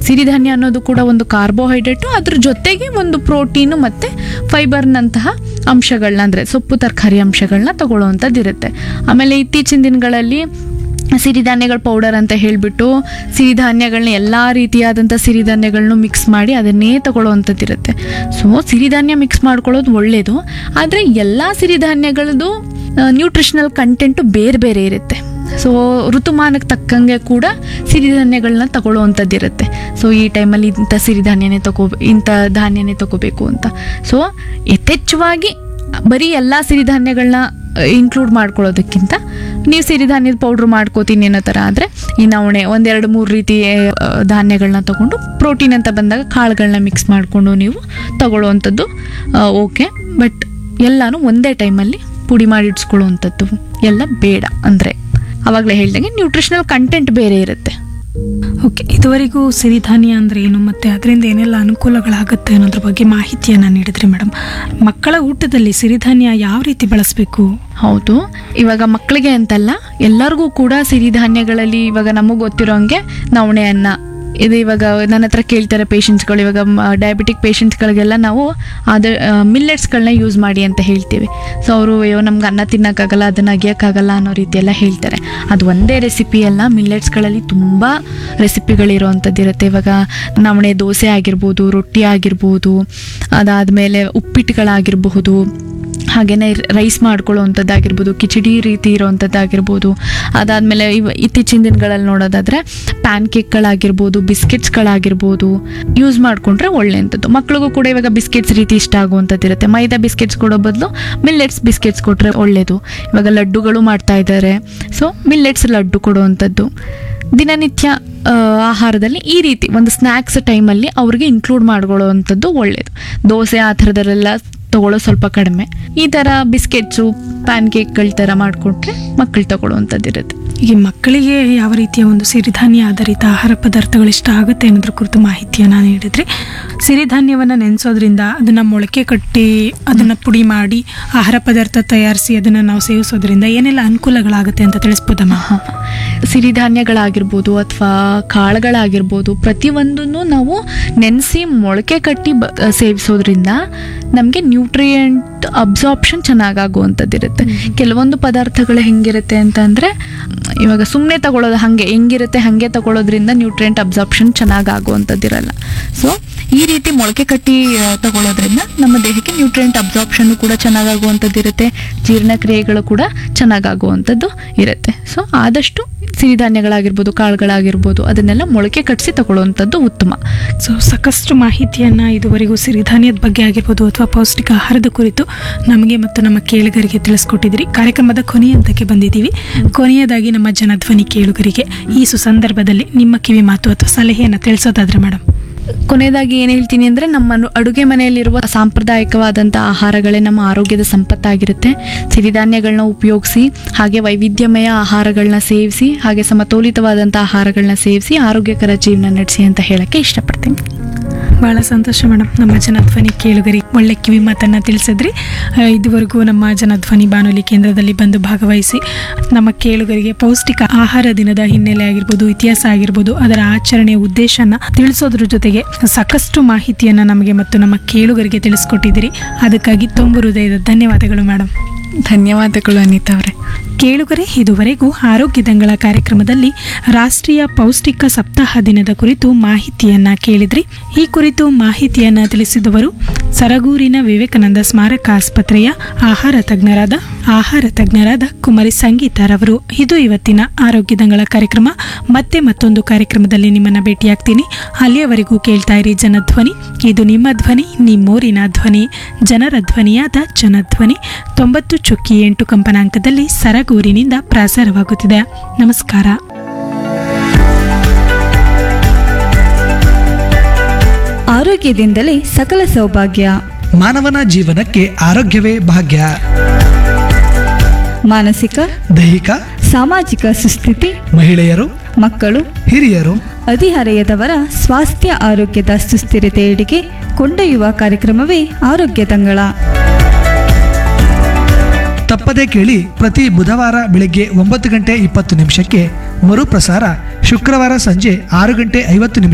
ಸಿರಿಧಾನ್ಯ ಅನ್ನೋದು ಕೂಡ ಒಂದು ಕಾರ್ಬೋಹೈಡ್ರೇಟು, ಅದ್ರ ಜೊತೆಗೆ ಒಂದು ಪ್ರೋಟೀನು ಮತ್ತು ಫೈಬರ್ನಂತಹ ಅಂಶಗಳನ್ನ ಅಂದರೆ ಸೊಪ್ಪು ತರಕಾರಿ ಅಂಶಗಳನ್ನ ತಗೊಳ್ಳೋವಂಥದ್ದು ಇರುತ್ತೆ. ಆಮೇಲೆ ಇತ್ತೀಚಿನ ದಿನಗಳಲ್ಲಿ ಸಿರಿಧಾನ್ಯಗಳ ಪೌಡರ್ ಅಂತ ಹೇಳಿಬಿಟ್ಟು ಸಿರಿಧಾನ್ಯಗಳನ್ನ ಎಲ್ಲ ರೀತಿಯಾದಂಥ ಸಿರಿಧಾನ್ಯಗಳನ್ನೂ ಮಿಕ್ಸ್ ಮಾಡಿ ಅದನ್ನೇ ತಗೊಳ್ಳೋವಂಥದ್ದು ಇರುತ್ತೆ. ಸೊ ಸಿರಿಧಾನ್ಯ ಮಿಕ್ಸ್ ಮಾಡ್ಕೊಳ್ಳೋದು ಒಳ್ಳೆಯದು, ಆದರೆ ಎಲ್ಲ ಸಿರಿಧಾನ್ಯಗಳದ್ದು ನ್ಯೂಟ್ರಿಷನಲ್ ಕಂಟೆಂಟು ಬೇರೆ ಬೇರೆ ಇರುತ್ತೆ. ಸೊ ಋತುಮಾನಕ್ಕೆ ತಕ್ಕಂಗೆ ಕೂಡ ಸಿರಿಧಾನ್ಯಗಳನ್ನ ತಗೊಳ್ಳೋವಂಥದ್ದು ಇರುತ್ತೆ. ಸೊ ಈ ಟೈಮಲ್ಲಿ ಇಂಥ ಧಾನ್ಯನೇ ತಗೋಬೇಕು ಅಂತ. ಸೊ ಯಥೇಚ್ಛವಾಗಿ ಬರೀ ಎಲ್ಲ ಸಿರಿಧಾನ್ಯಗಳನ್ನ ಇನ್ಕ್ಲೂಡ್ ಮಾಡ್ಕೊಳ್ಳೋದಕ್ಕಿಂತ ನೀವು ಸಿರಿಧಾನ್ಯದ ಪೌಡ್ರ್ ಮಾಡ್ಕೋತೀನಿ ಅನ್ನೋ ಥರ ಆದರೆ ಈ ನವಣೆ 1-2-3 ರೀತಿ ಧಾನ್ಯಗಳನ್ನ ತೊಗೊಂಡು ಪ್ರೋಟೀನ್ ಅಂತ ಬಂದಾಗ ಕಾಳುಗಳನ್ನ ಮಿಕ್ಸ್ ಮಾಡಿಕೊಂಡು ನೀವು ತಗೊಳ್ಳೋವಂಥದ್ದು ಓಕೆ. ಬಟ್ ಎಲ್ಲನೂ ಒಂದೇ ಟೈಮಲ್ಲಿ ಪುಡಿ ಮಾಡಿ ಇಡ್ಸ್ಕೊಳ್ಳೋವಂಥದ್ದು ಎಲ್ಲ ಬೇಡ. ಅಂದರೆ ಆವಾಗಲೇ ಹೇಳ್ದಂಗೆ ನ್ಯೂಟ್ರಿಷನಲ್ ಕಂಟೆಂಟ್ ಬೇರೆ ಇರುತ್ತೆ. ಓಕೆ, ಇದುವರೆಗೂ ಸಿರಿಧಾನ್ಯ ಅಂದರೆ ಏನು ಮತ್ತು ಅದರಿಂದ ಏನೆಲ್ಲ ಅನುಕೂಲಗಳಾಗುತ್ತೆ ಅನ್ನೋದ್ರ ಬಗ್ಗೆ ಮಾಹಿತಿಯನ್ನು ನೀಡಿದ್ರಿ ಮೇಡಮ್. ಮಕ್ಕಳ ಊಟದಲ್ಲಿ ಸಿರಿಧಾನ್ಯ ಯಾವ ರೀತಿ ಬಳಸಬೇಕು? ಹೌದು, ಇವಾಗ ಮಕ್ಕಳಿಗೆ ಅಂತಲ್ಲ ಎಲ್ಲರಿಗೂ ಕೂಡ ಸಿರಿಧಾನ್ಯಗಳಲ್ಲಿ ಇವಾಗ ನಮಗೆ ಗೊತ್ತಿರೋ ಹಂಗೆ ನವಣೆ ಅನ್ನ ಇದು ಇವಾಗ ನನ್ನ ಹತ್ರ ಕೇಳ್ತಾರೆ ಪೇಷಂಟ್ಸ್ಗಳು. ಇವಾಗ ಡಯಾಬಿಟಿಕ್ ಪೇಷಂಟ್ಸ್ಗಳಿಗೆಲ್ಲ ನಾವು ಮಿಲ್ಲೆಟ್ಸ್ಗಳನ್ನ ಯೂಸ್ ಮಾಡಿ ಅಂತ ಹೇಳ್ತೀವಿ. ಸೊ ಅವರು ಅಯ್ಯೋ ನಮ್ಗೆ ಅನ್ನ ತಿನ್ನೋಕ್ಕಾಗಲ್ಲ, ಅದನ್ನು ಅಗಿಯೋಕ್ಕಾಗಲ್ಲ ಅನ್ನೋ ರೀತಿಯೆಲ್ಲ ಹೇಳ್ತಾರೆ. ಅದು ಒಂದೇ ರೆಸಿಪಿ ಅಲ್ಲ, ಮಿಲ್ಲೆಟ್ಸ್ಗಳಲ್ಲಿ ತುಂಬ ರೆಸಿಪಿಗಳಿರೋವಂಥದ್ದು ಇರುತ್ತೆ. ಇವಾಗ ನವಣೆ ದೋಸೆ ಆಗಿರ್ಬೋದು, ರೊಟ್ಟಿ ಆಗಿರ್ಬೋದು, ಅದಾದಮೇಲೆ ಉಪ್ಪಿಟ್ಟುಗಳಾಗಿರಬಹುದು, ಹಾಗೆಯೇ ರೈಸ್ ಮಾಡ್ಕೊಳ್ಳೋವಂಥದ್ದಾಗಿರ್ಬೋದು, ಕಿಚಡಿ ರೀತಿ ಇರೋವಂಥದ್ದಾಗಿರ್ಬೋದು. ಅದಾದಮೇಲೆ ಇತ್ತೀಚಿನ ದಿನಗಳಲ್ಲಿ ನೋಡೋದಾದರೆ ಪ್ಯಾನ್ ಕೇಕ್ಗಳಾಗಿರ್ಬೋದು, ಬಿಸ್ಕೆಟ್ಸ್ಗಳಾಗಿರ್ಬೋದು ಯೂಸ್ ಮಾಡಿಕೊಂಡ್ರೆ ಒಳ್ಳೆಯಂಥದ್ದು. ಮಕ್ಳಿಗೂ ಕೂಡ ಇವಾಗ ಬಿಸ್ಕೆಟ್ಸ್ ರೀತಿ ಇಷ್ಟ ಆಗುವಂಥದ್ದು ಇರುತ್ತೆ. ಮೈದಾ ಬಿಸ್ಕೆಟ್ಸ್ ಕೊಡೋ ಬದಲು ಮಿಲ್ಲೆಟ್ಸ್ ಬಿಸ್ಕೆಟ್ಸ್ ಕೊಟ್ಟರೆ ಒಳ್ಳೆಯದು. ಇವಾಗ ಲಡ್ಡುಗಳು ಮಾಡ್ತಾ ಇದ್ದಾರೆ. ಸೊ ಮಿಲ್ಲೆಟ್ಸ್ ಲಡ್ಡು ಕೊಡುವಂಥದ್ದು ದಿನನಿತ್ಯ ಆಹಾರದಲ್ಲಿ ಈ ರೀತಿ ಒಂದು ಸ್ನ್ಯಾಕ್ಸ್ ಟೈಮಲ್ಲಿ ಅವ್ರಿಗೆ ಇನ್ಕ್ಲೂಡ್ ಮಾಡ್ಕೊಳ್ಳೋವಂಥದ್ದು ಒಳ್ಳೆಯದು. ದೋಸೆ ಆ ಥರದಲ್ಲೆಲ್ಲ ತಗೊಳ್ಳೋ ಸ್ವಲ್ಪ ಕಡಿಮೆ, ಈ ಥರ ಬಿಸ್ಕೆಟ್ಸು ಪ್ಯಾನ್ ಕೇಕ್ಗಳ ಥರ ಮಾಡಿಕೊಟ್ರೆ ಮಕ್ಕಳು ತಗೊಳ್ಳೋವಂಥದ್ದು ಇರುತ್ತೆ. ಈ ಮಕ್ಕಳಿಗೆ ಯಾವ ರೀತಿಯ ಒಂದು ಸಿರಿಧಾನ್ಯ ಆಧಾರಿತ ಆಹಾರ ಪದಾರ್ಥಗಳು ಇಷ್ಟ ಆಗುತ್ತೆ ಅನ್ನೋದ್ರ ಕುರಿತು ಮಾಹಿತಿಯನ್ನು ನೀಡಿದ್ರಿ. ಸಿರಿಧಾನ್ಯವನ್ನು ನೆನೆಸೋದ್ರಿಂದ ಅದನ್ನು ಮೊಳಕೆ ಕಟ್ಟಿ ಅದನ್ನು ಪುಡಿ ಮಾಡಿ ಆಹಾರ ಪದಾರ್ಥ ತಯಾರಿಸಿ ಅದನ್ನು ನಾವು ಸೇವಿಸೋದ್ರಿಂದ ಏನೆಲ್ಲ ಅನುಕೂಲಗಳಾಗುತ್ತೆ ಅಂತ ತಿಳಿಸ್ಬೋದಮ್ಮ? ಸಿರಿಧಾನ್ಯಗಳಾಗಿರ್ಬೋದು ಅಥವಾ ಕಾಳುಗಳಾಗಿರ್ಬೋದು ಪ್ರತಿಯೊಂದನ್ನು ನಾವು ನೆನೆಸಿ ಮೊಳಕೆ ಕಟ್ಟಿ ಸೇವಿಸೋದ್ರಿಂದ ನಮಗೆ ನ್ಯೂಟ್ರಿಯೆಂಟ್ ಅಬ್ಸಾರ್ಪ್ಷನ್ ಚೆನ್ನಾಗಾಗುವಂಥದ್ದು ಇರುತ್ತೆ. ಕೆಲವೊಂದು ಪದಾರ್ಥಗಳು ಹೆಂಗಿರುತ್ತೆ ಅಂತಂದರೆ ಇವಾಗ ಸುಮ್ಮನೆ ತಗೊಳ್ಳೋದು ಹೆಂಗಿರುತ್ತೆ ಹಾಗೆ ತಗೊಳ್ಳೋದ್ರಿಂದ ನ್ಯೂಟ್ರಿಯೆಂಟ್ ಅಬ್ಸಾರ್ಪ್ಷನ್ ಚೆನ್ನಾಗಾಗುವಂಥದ್ದಿರಲ್ಲ. ಸೊ ಈ ರೀತಿ ಮೊಳಕೆ ಕಟ್ಟಿ ತಗೊಳ್ಳೋದ್ರಿಂದ ನಮ್ಮ ದೇಹಕ್ಕೆ ನ್ಯೂಟ್ರಿಯೆಂಟ್ ಅಬ್ಸಾರ್ಪ್ಷನ್ ಕೂಡ ಚೆನ್ನಾಗಾಗುವಂಥದ್ದು ಇರುತ್ತೆ, ಜೀರ್ಣಕ್ರಿಯೆಗಳು ಕೂಡ ಚೆನ್ನಾಗಾಗುವಂಥದ್ದು ಇರುತ್ತೆ. ಸೊ ಆದಷ್ಟು ಸಿರಿಧಾನ್ಯಗಳಾಗಿರ್ಬೋದು, ಕಾಳುಗಳಾಗಿರ್ಬೋದು ಅದನ್ನೆಲ್ಲ ಮೊಳಕೆ ಕಟ್ಟಿಸಿ ತಗೊಳ್ಳುವಂಥದ್ದು ಉತ್ತಮ. ಸೊ ಸಾಕಷ್ಟು ಮಾಹಿತಿಯನ್ನು ಇದುವರೆಗೂ ಸಿರಿಧಾನ್ಯದ ಬಗ್ಗೆ ಆಗಿರ್ಬೋದು ಅಥವಾ ಪೌಷ್ಟಿಕ ಆಹಾರದ ಕುರಿತು ನಮಗೆ ಮತ್ತು ನಮ್ಮ ಕೇಳುಗರಿಗೆ ತಿಳಿಸ್ಕೊಟ್ಟಿದ್ದೀರಿ. ಕಾರ್ಯಕ್ರಮದ ಕೊನೆಯ ಹಂತಕ್ಕೆ ಬಂದಿದ್ದೀವಿ. ಕೊನೆಯದಾಗಿ ನಮ್ಮ ಜನಧ್ವನಿ ಕೇಳುಗರಿಗೆ ಈ ಸುಸಂದರ್ಭದಲ್ಲಿ ನಿಮ್ಮ ಕಿವಿ ಮಾತು ಅಥವಾ ಸಲಹೆಯನ್ನು ತಿಳಿಸೋದಾದ್ರೆ ಮೇಡಮ್? ಕೊನೆಯದಾಗಿ ಏನು ಹೇಳ್ತೀನಿ ಅಂದರೆ ನಮ್ಮ ಅಡುಗೆ ಮನೆಯಲ್ಲಿರುವ ಸಾಂಪ್ರದಾಯಿಕವಾದಂಥ ಆಹಾರಗಳೇ ನಮ್ಮ ಆರೋಗ್ಯದ ಸಂಪತ್ತಾಗಿರುತ್ತೆ. ಸಿರಿಧಾನ್ಯಗಳನ್ನ ಉಪಯೋಗಿಸಿ, ಹಾಗೆ ವೈವಿಧ್ಯಮಯ ಆಹಾರಗಳನ್ನ ಸೇವಿಸಿ, ಹಾಗೆ ಸಮತೋಲಿತವಾದಂಥ ಆಹಾರಗಳನ್ನ ಸೇವಿಸಿ ಆರೋಗ್ಯಕರ ಜೀವನ ನಡೆಸಿ ಅಂತ ಹೇಳೋಕ್ಕೆ ಇಷ್ಟಪಡ್ತೀನಿ. ಭಾಳ ಸಂತೋಷ ಮೇಡಮ್. ನಮ್ಮ ಜನಧ್ವನಿ ಕೇಳುಗರಿ ಒಳ್ಳೆ ಕಿವಿ ಮಾತನ್ನು ತಿಳಿಸಿದ್ರಿ. ಇದುವರೆಗೂ ನಮ್ಮ ಜನಧ್ವನಿ ಬಾನುಲಿ ಕೇಂದ್ರದಲ್ಲಿ ಬಂದು ಭಾಗವಹಿಸಿ ನಮ್ಮ ಕೇಳುಗರಿಗೆ ಪೌಷ್ಟಿಕ ಆಹಾರ ದಿನದ ಹಿನ್ನೆಲೆ ಆಗಿರ್ಬೋದು, ಇತಿಹಾಸ ಆಗಿರ್ಬೋದು, ಅದರ ಆಚರಣೆಯ ಉದ್ದೇಶನ ತಿಳಿಸೋದ್ರ ಜೊತೆಗೆ ಸಾಕಷ್ಟು ಮಾಹಿತಿಯನ್ನು ನಮಗೆ ಮತ್ತು ನಮ್ಮ ಕೇಳುಗರಿಗೆ ತಿಳಿಸ್ಕೊಟ್ಟಿದ್ದೀರಿ. ಅದಕ್ಕಾಗಿ ತುಂಬು ಹೃದಯದ ಧನ್ಯವಾದಗಳು ಮೇಡಮ್. ಧನ್ಯವಾದಗಳು ಅನಿತಾ ಅವರೇ. ಕೇಳುಗರೆ, ಇದುವರೆಗೂ ಆರೋಗ್ಯ ದಂಗಳ ಕಾರ್ಯಕ್ರಮದಲ್ಲಿ ರಾಷ್ಟ್ರೀಯ ಪೌಷ್ಟಿಕ ಸಪ್ತಾಹ ದಿನದ ಕುರಿತು ಮಾಹಿತಿಯನ್ನ ಕೇಳಿದ್ರಿ. ಈ ಕುರಿತು ಮಾಹಿತಿಯನ್ನ ತಿಳಿಸಿದವರು ಸರಗೂರಿನ ವಿವೇಕಾನಂದ ಸ್ಮಾರಕ ಆಸ್ಪತ್ರೆಯ ಆಹಾರ ತಜ್ಞರಾದ ಕುಮಾರಿ ಸಂಗೀತಾರವರು. ಇದು ಇವತ್ತಿನ ಆರೋಗ್ಯ ದಂಗಳ ಕಾರ್ಯಕ್ರಮ. ಮತ್ತೆ ಮತ್ತೊಂದು ಕಾರ್ಯಕ್ರಮದಲ್ಲಿ ನಿಮ್ಮನ್ನ ಭೇಟಿಯಾಗ್ತೀನಿ. ಅಲ್ಲಿಯವರೆಗೂ ಕೇಳ್ತಾ ಇರಿ ಜನಧ್ವನಿ. ಇದು ನಿಮ್ಮ ಧ್ವನಿ, ನಿಮ್ಮೂರಿನ ಧ್ವನಿ, ಜನರ ಧ್ವನಿಯಾದ ಜನಧ್ವನಿ 90.8 ಕಂಪನಾಂಕದಲ್ಲಿ ಸರಗೂರಿನಿಂದ ಪ್ರಸಾರವಾಗುತ್ತಿದೆ. ನಮಸ್ಕಾರ. ಆರೋಗ್ಯದಿಂದಲೇ ಸಕಲ ಸೌಭಾಗ್ಯ. ಮಾನವನ ಜೀವನಕ್ಕೆ ಆರೋಗ್ಯವೇ ಭಾಗ್ಯ. ಮಾನಸಿಕ, ದೈಹಿಕ, ಸಾಮಾಜಿಕ ಸುಸ್ಥಿತಿ, ಮಹಿಳೆಯರು, ಮಕ್ಕಳು, ಹಿರಿಯರು, ಹದಿಹರೆಯದವರ ಸ್ವಾಸ್ಥ್ಯ ಆರೋಗ್ಯದ ಸುಸ್ಥಿರತೆಯೆಡೆಗೆ ಕೊಂಡೊಯ್ಯುವ ಕಾರ್ಯಕ್ರಮವೇ ಆರೋಗ್ಯ ದಂಗಳ. ತಪ್ಪದೇ ಕೇಳಿ. ಪ್ರತಿ ಬುಧವಾರ ಬೆಳಗ್ಗೆ 9:20 ಮರುಪ್ರಸಾರ ಶುಕ್ರವಾರ ಸಂಜೆ 6:50